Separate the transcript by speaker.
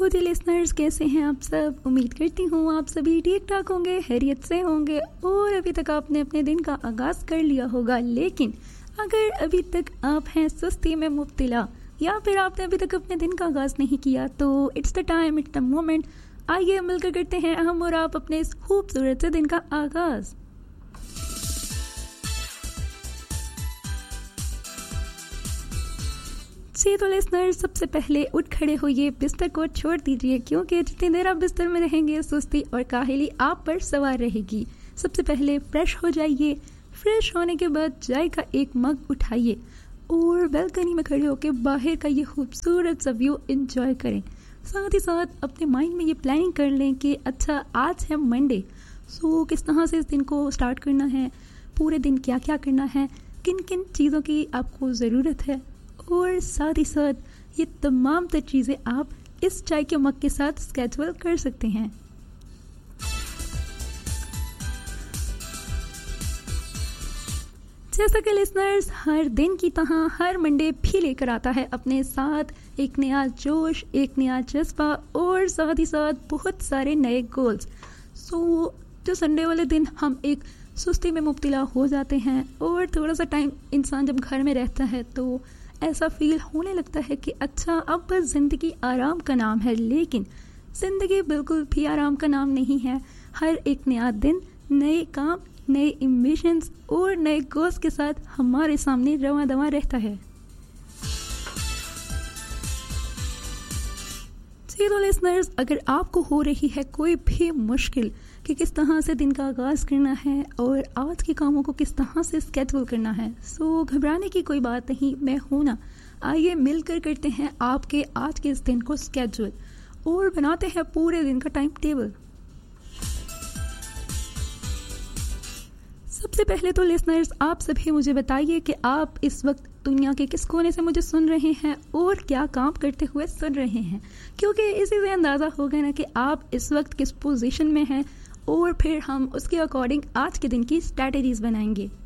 Speaker 1: तो जी लिसनर्स, कैसे हैं आप सब? उम्मीद करती हूँ आप सभी ठीक ठाक होंगे, खैरियत से होंगे और अभी तक आपने अपने दिन का आगाज़ कर लिया होगा। लेकिन अगर अभी तक आप हैं सुस्ती में मुब्तला या फिर आपने अभी तक अपने दिन का आगाज़ नहीं किया, तो it's the time, it's the moment. आइए मिलकर करते हैं हम और आप अपने इस खूबसूरत से दिन का आगाज़। जी तो लिसनर्स, सबसे पहले उठ खड़े होइए, बिस्तर को छोड़ दीजिए, क्योंकि जितनी देर आप बिस्तर में रहेंगे सुस्ती और काहली आप पर सवार रहेगी। सबसे पहले फ्रेश हो जाइए। फ्रेश होने के बाद चाय का एक मग उठाइए और बालकनी में खड़े होकर बाहर का ये खूबसूरत सा व्यू एंजॉय करें। साथ ही साथ अपने माइंड में ये प्लानिंग कर लें कि अच्छा, आज है मंडे, सो किस तरह से इस दिन को स्टार्ट करना है, पूरे दिन क्या क्या करना है, किन किन चीज़ों की आपको ज़रूरत है। और साथ ही साथ ये तमाम तर चीज़ें आप इस चाय के मग के साथ स्केड्यूल कर सकते हैं। जैसा कि लिसनर्स हर दिन की तरह हर मंडे भी लेकर आता है अपने साथ एक नया जोश, एक नया जज्बा और साथ ही साथ बहुत सारे नए गोल्स। सो जो संडे वाले दिन हम एक सुस्ती में मुब्तला हो जाते हैं और थोड़ा सा टाइम इंसान जब घर में रहता है तो ऐसा फील होने लगता है कि अच्छा, अब बस ज़िंदगी आराम का नाम है। लेकिन ज़िंदगी बिल्कुल भी आराम का नाम नहीं है। हर एक नया दिन नए काम, नए एम्बिशंस और नए गोल्स के साथ हमारे सामने रवां दवां रहता है। जी तो लिसनर्स, अगर आपको हो रही है कोई भी मुश्किल कि किस तरह से दिन का आगाज़ करना है और आज के कामों को किस तरह से स्केड्यूल करना है, सो घबराने की कोई बात नहीं, मैं हूं ना। आइए मिलकर करते हैं आपके आज के इस दिन को स्केड्यूल और बनाते हैं पूरे दिन का टाइम टेबल। सबसे पहले तो लिसनर्स, आप सभी मुझे बताइए कि आप इस वक्त दुनिया के किस कोने से मुझे सुन रहे हैं और क्या काम करते हुए सुन रहे हैं, क्योंकि इसी से अंदाज़ा होगा ना कि आप इस वक्त किस पोजीशन में हैं और फिर हम उसके अकॉर्डिंग आज के दिन की स्ट्रैटेजीज बनाएंगे।